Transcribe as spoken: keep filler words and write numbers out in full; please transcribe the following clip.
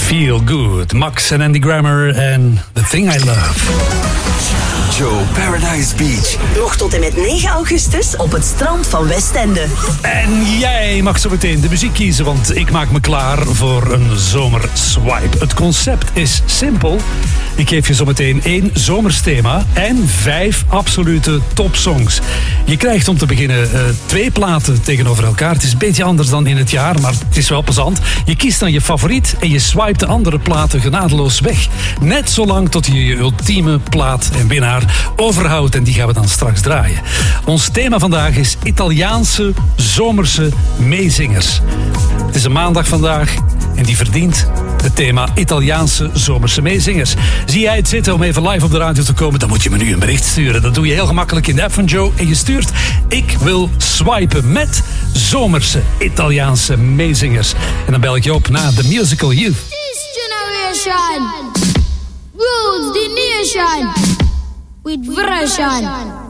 Feel Good. Max en Andy Grammer en The Thing I Love. Joe Paradise Beach. Nog tot en met negen augustus op het strand van Westende. En jij mag zo meteen de muziek kiezen, want ik maak me klaar voor een zomerswipe. Het concept is simpel. Ik geef je zo meteen één zomersthema en vijf absolute topsongs. Je krijgt om te beginnen uh, twee platen tegenover elkaar. Het is een beetje anders dan in het jaar, maar het is wel plezant. Je kiest dan je favoriet en je swipet de andere platen genadeloos weg. Net zolang tot je je ultieme plaat en winnaar overhoudt. En die gaan we dan straks draaien. Ons thema vandaag is Italiaanse zomerse meezingers. Het is een maandag vandaag en die verdient het thema Italiaanse zomerse meezingers. Zie jij het zitten om even live op de radio te komen? Dan moet je me nu een bericht sturen. Dat doe je heel gemakkelijk in de app van Joe. En je stuurt: ik wil swipen met zomerse Italiaanse meezingers. En dan bel ik je op na The Musical Youth. This generation rules the nation with version.